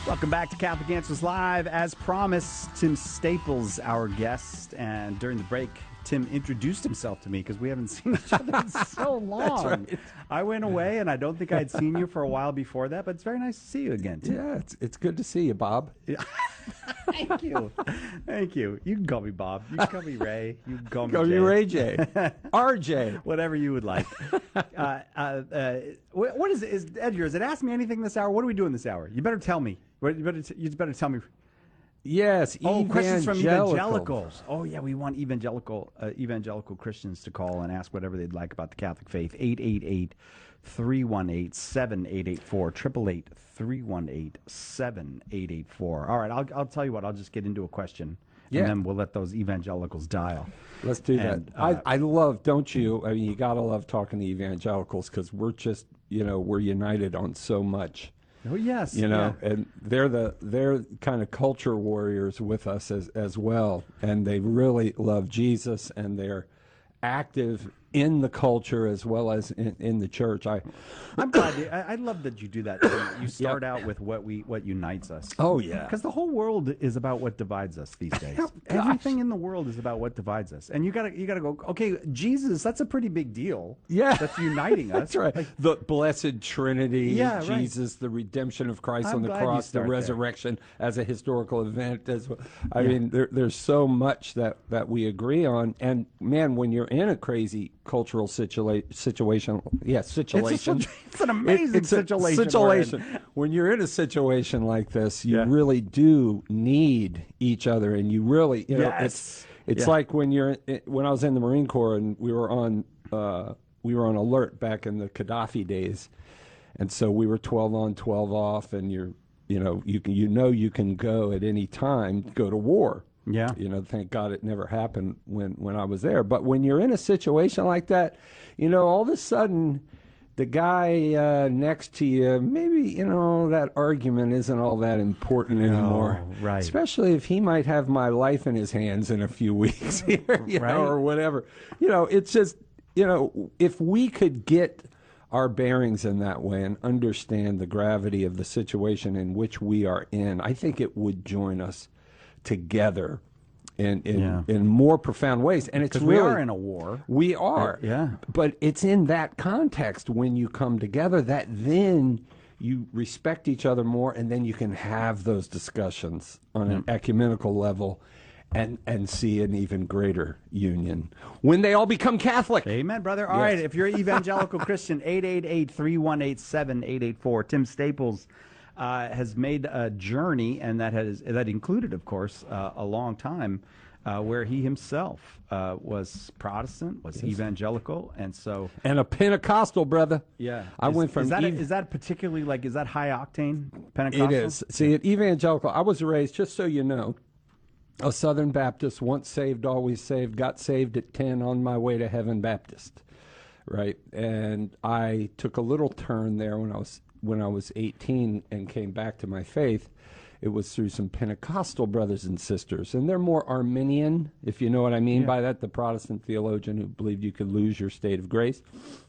Welcome back to Catholic Answers Live. As promised, Tim Staples, our guest, and during the break, Tim introduced himself to me because we haven't seen each other in so long. That's right. I went away, and I don't think I had seen you for a while before that, but it's very nice to see you again, Tim. Yeah, it's good to see you, Bob. Thank you. Thank you. You can call me Bob. You can call me Ray. You can call me Call Jay. you Ray J. RJ. Whatever you would like. What is it? Is Edgar, is it Ask Me Anything this hour? What are we doing this hour? You better tell me. You better tell me. Yes, questions from evangelicals. evangelicals. Oh, yeah, we want evangelical Christians to call and ask whatever they'd like about the Catholic faith. 888-318-7884, 888-318-7884. All right, I'll tell you what, I'll just get into a question, Yeah. and then we'll let those evangelicals dial. Let's do And, that. I love, don't you? I mean, you got to love talking to evangelicals because we're just, we're united on so much. Oh, yes. And they're kind of culture warriors with us as well, and they really love Jesus, and they're active in the culture as well as in the church. I'm glad. I love that you do that. You start out with what unites us. Oh, yeah. Because the whole world is about what divides us these days. Oh, gosh. Everything in the world is about what divides us, and you gotta go. Okay, Jesus, that's a pretty big deal. Yeah. That's uniting us. That's right. Like, The blessed Trinity, Yeah, right. Jesus, the redemption of Christ I'm on the glad you cross, the start there. resurrection as a historical event. I mean, there's so much that we agree on. And, man, when you're in a crazy cultural situation, it's an amazing situation. When you're in a situation like this, you Yeah. really do need each other, and you really, Yes. it's Yeah. like when I was in the Marine Corps and we were on alert back in the Gaddafi days, and so we were 12 on, 12 off, and you can go at any time, go to war. Yeah. Thank God it never happened when I was there. But when you're in a situation like that, all of a sudden the guy next to you, maybe, that argument isn't all that important anymore. Right. Especially if he might have my life in his hands in a few weeks here, Right. or whatever. It's just, if we could get our bearings in that way and understand the gravity of the situation in which we are in, I think it would join us together in more profound ways. And it's Because really, we are in a war. we are. Yeah. But it's in that context when you come together that then you respect each other more, and then you can have those discussions on an ecumenical level and see an even greater union when they all become Catholic. Amen, brother. All Yes. right, if you're an evangelical Christian, 888-318-7884. Tim Staples has made a journey, and that included, of course, a long time where he himself was Protestant, was evangelical, and And a Pentecostal, brother. yeah. I went from is that particularly is that high octane Pentecostal? It is. See, at evangelical, I was raised, just so you know, a Southern Baptist, once saved, always saved, got saved at 10, on my way to heaven Baptist, right? And I took a little turn there when I was 18 and came back to my faith. It was through some Pentecostal brothers and sisters, and they're more Arminian, if you know what I mean by that, the Protestant theologian who believed you could lose your state of grace.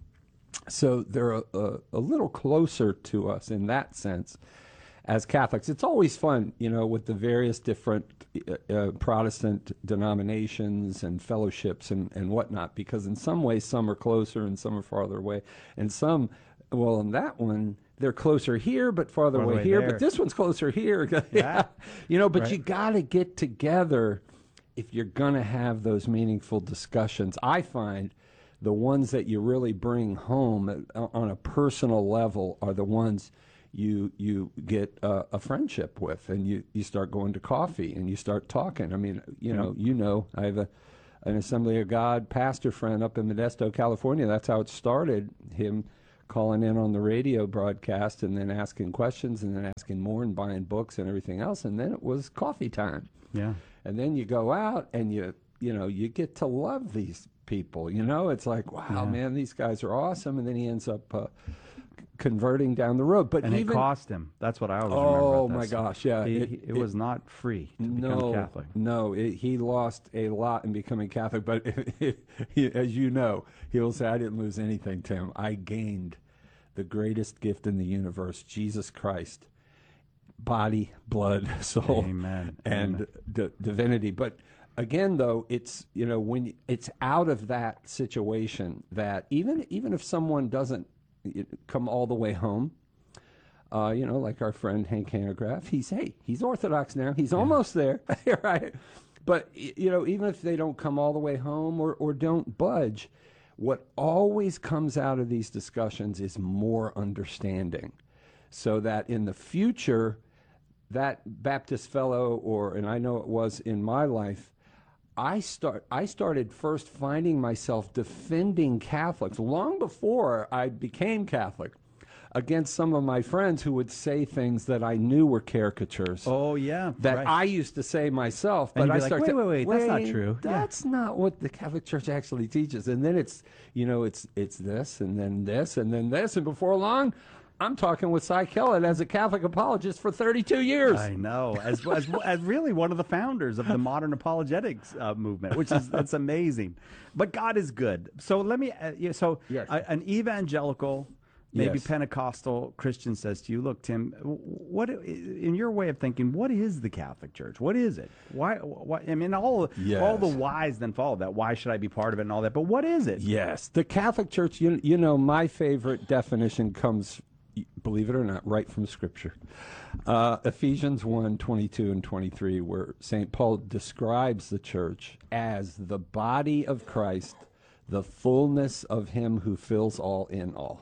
So they're a little closer to us in that sense as Catholics. It's always fun, with the various different Protestant denominations and fellowships and whatnot, because in some ways some are closer and some are farther away, and some, well, in that one, they're closer here but farther away here, there. but this one's closer here. Yeah. But Right. you got to get together if you're going to have those meaningful discussions. I find the ones that you really bring home on a personal level are the ones you get a friendship with, and you start going to coffee and you start talking. I mean, I have an Assembly of God pastor friend up in Modesto, California. That's how it started, him calling in on the radio broadcast and then asking questions and then asking more and buying books and everything else. And then it was coffee time. Yeah. And then you go out and you get to love these people. It's like, wow, man, these guys are awesome. And then he ends up converting down the road. But And even, it cost him. That's what I always remember. oh about my this. gosh, yeah. It was not free to become Catholic. No, he lost a lot in becoming Catholic, but as you know, he'll say, I didn't lose anything, Tim. I gained the greatest gift in the universe, Jesus Christ, body, blood, soul, Amen. and divinity. But again, though, it's when it's out of that situation that even if someone doesn't come all the way home, like our friend Hank Hanegraaff, he's Orthodox now. He's almost there, right? But even if they don't come all the way home or don't budge, what always comes out of these discussions is more understanding, so that in the future, that Baptist fellow, and I know it was in my life, I started first finding myself defending Catholics long before I became Catholic against some of my friends who would say things that I knew were caricatures. Oh, yeah. That right. I used to say myself, but And you'd I be like, started wait, that's not true. Yeah. That's not what the Catholic Church actually teaches. And then it's this, and then this, and then this, and before long, I'm talking with Cy Kellett as a Catholic apologist for 32 years. I know, as really one of the founders of the modern apologetics movement, which is that's amazing. But God is good. So let me. Yes. An evangelical, maybe Yes. Pentecostal Christian says to you, "Look, Tim, what in your way of thinking, what is the Catholic Church? What is it? Why? I mean, all the whys then follow that. Why should I be part of it and all that? But what is it? Yes, the Catholic Church. My favorite definition comes, believe it or not, right from Scripture. Ephesians 1:22 and 23, where St. Paul describes the church as the body of Christ, the fullness of him who fills all in all.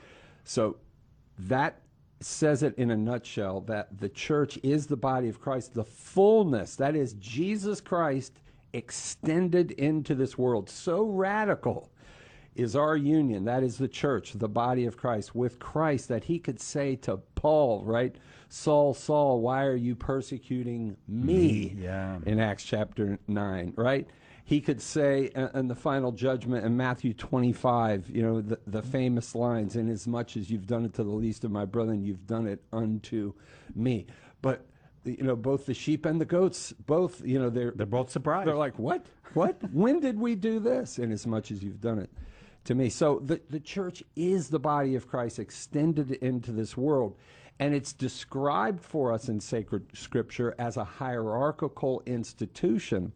So that says it in a nutshell, that the church is the body of Christ, the fullness, that is Jesus Christ extended into this world. So radical is our union, that is the church, the body of Christ, with Christ, that he could say to Paul, right, Saul, Saul, why are you persecuting me? Yeah. In Acts chapter 9, right? He could say in the final judgment in Matthew 25, the famous lines, inasmuch as you've done it to the least of my brethren, you've done it unto me. But both the sheep and the goats, they're both surprised. They're like, what? When did we do this? Inasmuch as you've done it to me. So the church is the body of Christ extended into this world. And it's described for us in sacred scripture as a hierarchical institution,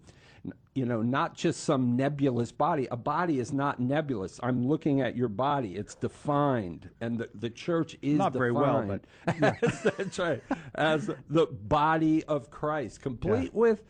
not just some nebulous body. A body is not nebulous. I'm looking at your body. It's defined. And the church is not defined. very well, but That's right. As the body of Christ, complete with,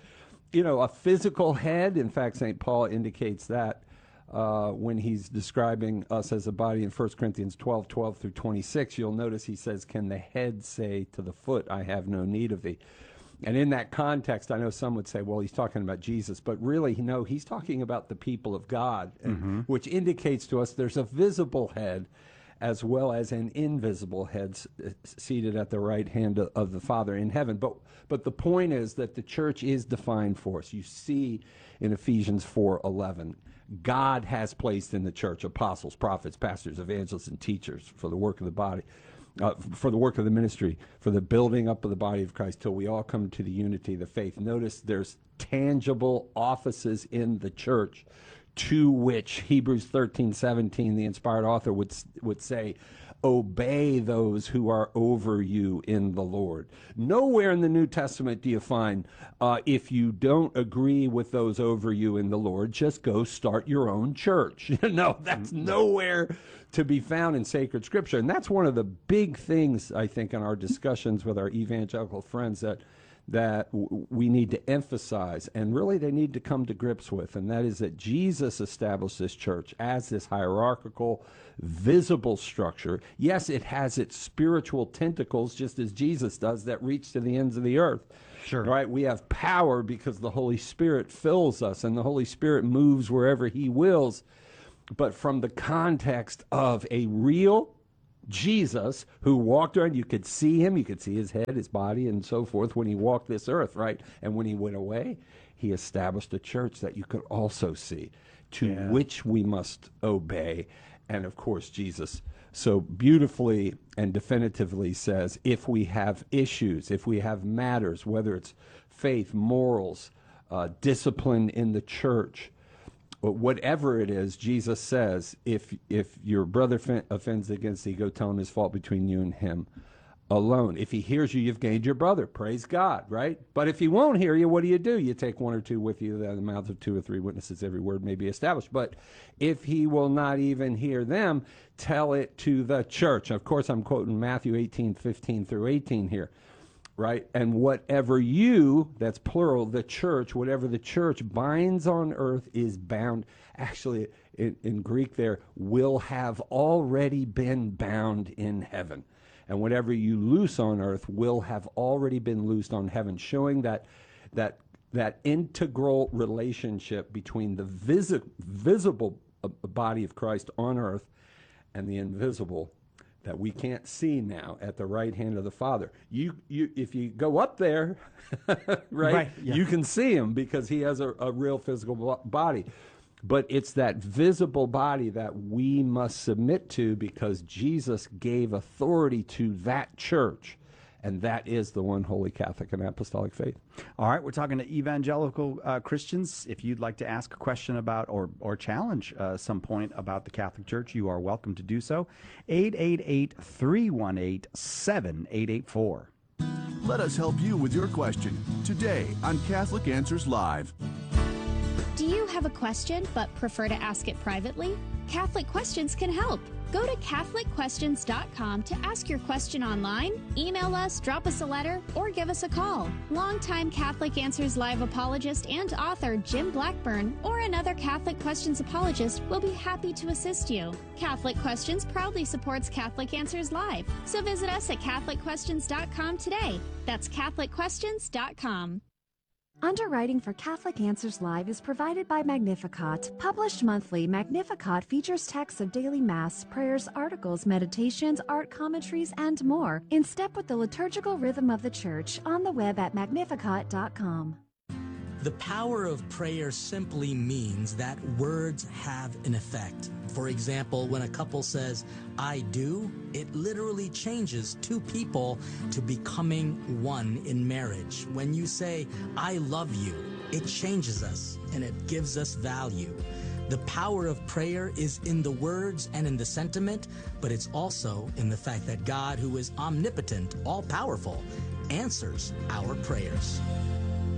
a physical head. In fact, St. Paul indicates that when he's describing us as a body in 1 Corinthians 12 through 26. You'll notice he says, can the head say to the foot, I have no need of thee? And in that context, I know some would say, well, he's talking about Jesus. But really, no, he's talking about the people of God, which indicates to us there's a visible head as well as an invisible head seated at the right hand of the Father in heaven. But the point is that the church is defined for us. You see in Ephesians 4:11, God has placed in the church apostles, prophets, pastors, evangelists, and teachers for the work of the body. For the work of the ministry, for the building up of the body of Christ, till we all come to the unity of the faith. Notice there's tangible offices in the church to which Hebrews 13:17, the inspired author, would say, obey those who are over you in the Lord. Nowhere in the New Testament do you find, if you don't agree with those over you in the Lord, just go start your own church. No, that's nowhere to be found in sacred scripture. And that's one of the big things, I think, in our discussions with our evangelical friends that we need to emphasize, and really they need to come to grips with, and that is that Jesus established this church as this hierarchical, visible structure. Yes, it has its spiritual tentacles, just as Jesus does, that reach to the ends of the earth. Sure. Right? We have power because the Holy Spirit fills us, and the Holy Spirit moves wherever he wills. But from the context of a real Jesus who walked around, you could see him, you could see his head, his body, and so forth when he walked this earth, right? And when he went away, he established a church that you could also see, to which we must obey. And of course, Jesus so beautifully and definitively says, if we have issues, if we have matters, whether it's faith, morals, discipline in the church, whatever it is, Jesus says, if your brother offends against thee, go tell him his fault between you and him. alone. If he hears you, you've gained your brother. Praise God, right? But if he won't hear you, what do? You take one or two with you, that in the mouth of two or three witnesses, every word may be established. But if he will not even hear them, tell it to the church. Of course, I'm quoting Matthew 18:15 through 18 here, right? And whatever you, that's plural, the church, whatever the church binds on earth is bound. Actually, in Greek there, will have already been bound in heaven. And whatever you loose on earth will have already been loosed on heaven, showing that integral relationship between the visible body of Christ on earth and the invisible that we can't see now at the right hand of the Father. You if you go up there, right, yeah. you can see him because he has a real physical body. But it's that visible body that we must submit to because Jesus gave authority to that church, and that is the one holy Catholic and apostolic faith. All right, we're talking to evangelical Christians. If you'd like to ask a question about or challenge some point about the Catholic Church, you are welcome to do so. 888-318-7884. Let us help you with your question today on Catholic Answers Live. Do you have a question but prefer to ask it privately? Catholic Questions can help. Go to CatholicQuestions.com to ask your question online, email us, drop us a letter, or give us a call. Longtime Catholic Answers Live apologist and author Jim Blackburn or another Catholic Questions apologist will be happy to assist you. Catholic Questions proudly supports Catholic Answers Live, so visit us at CatholicQuestions.com today. That's CatholicQuestions.com. Underwriting for Catholic Answers Live is provided by Magnificat. Published monthly, Magnificat features texts of daily Mass, prayers, articles, meditations, art commentaries, and more, in step with the liturgical rhythm of the Church, on the web at magnificat.com. The power of prayer simply means that words have an effect. For example, when a couple says, "I do," it literally changes two people to becoming one in marriage. When you say, "I love you," it changes us and it gives us value. The power of prayer is in the words and in the sentiment, but it's also in the fact that God, who is omnipotent, all-powerful, answers our prayers.